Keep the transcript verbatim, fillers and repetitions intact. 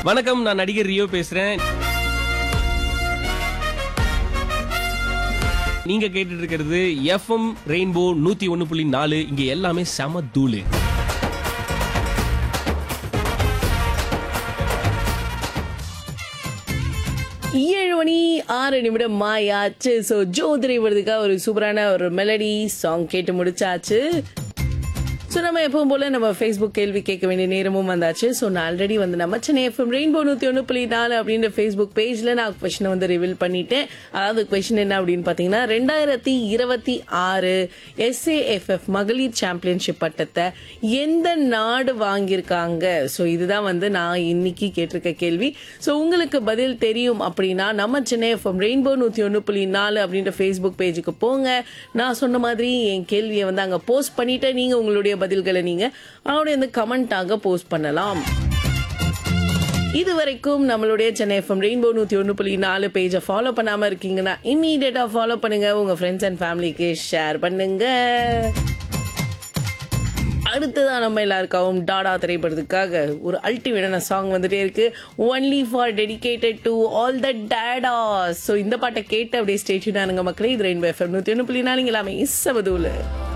வணக்கம், நான் நடிகர் ரியோ பேசுறேன். நீங்க கேட்டுட்டு இருக்கிறது எஃப்எம் ரெயின்போ நூத்தி ஒன்னு புள்ளி நாலு. இங்க எல்லாமே செம தூளு. ஏழு மணி ஆறு நிமிடம் மாயாச்சு. ஸோ ஜோதிரை வருதுக்காக ஒரு சூப்பரான ஒரு மெலடி சாங் கேட்டு முடிச்சாச்சு. ஸோ நம்ம எப்பவும் போல நம்ம ஃபேஸ்புக் கேள்வி கேட்க வேண்டிய நேரமும் வந்தாச்சு. ஸோ நான் ஆல்ரெடி வந்து நம்ம சென்னை எஃப்எம் ரெயின்போ நூற்றி ஒன்று புள்ளி நாலு அப்படின்ற ஃபேஸ்புக் பேஜில் நான் கொஷினை வந்து ரிவீல் பண்ணிட்டேன். அதாவது கொஷின் என்ன அப்படின்னு பார்த்தீங்கன்னா, ரெண்டாயிரத்தி இருபத்தி ஆறு எஸ்ஏஎஃப்எஃப் மகளிர் சாம்பியன்ஷிப் பட்டத்தை எந்த நாடு வாங்கியிருக்காங்க? ஸோ இதுதான் வந்து நான் இன்னைக்கு கேட்டிருக்க கேள்வி. ஸோ உங்களுக்கு பதில் தெரியும் அப்படின்னா நம்ம சென்னை எஃப்எம் ரெயின்போ நூற்றி ஒன்று புள்ளி நாலு அப்படின்ற ஃபேஸ்புக் பேஜுக்கு போங்க. நான் சொன்ன மாதிரி என் கேள்வியை வந்து அங்கே போஸ்ட் பண்ணிட்டு நீங்கள் உங்களுடைய பதில்களை நீங்க அவனுடைய இந்த கமெண்டாக போஸ்ட் பண்ணலாம். இது வரைக்கும் நம்மளுடைய சென்னை எஃப்எம் ரெயின்போ நூத்தி ஒன்று புள்ளி நாலு பேஜை ஃபாலோ பண்ணாம இருக்கீங்கன்னா இமீடியட்டா ஃபாலோ பண்ணுங்க. உங்க ஃப்ரெண்ட்ஸ் அண்ட் ஃபேமிலிக்கு ஷேர் பண்ணுங்க. அடுத்ததான் நம்ம எல்லாருக்காகவும் டாடா திரைப்படத்துக்காக ஒரு அல்டிமேட்டான சாங் வந்துட்டே இருக்கு. Only for dedicated to all the Tatas. So இந்த பாட்டை கேட்டு அப்படியே ஸ்டேட்யூன் ஆனுங்க மக்களே. இது ரெயின்போ எஃப்எம் நூத்தி ஒன்று புள்ளி நாலு எல்லாமே இசவதூல.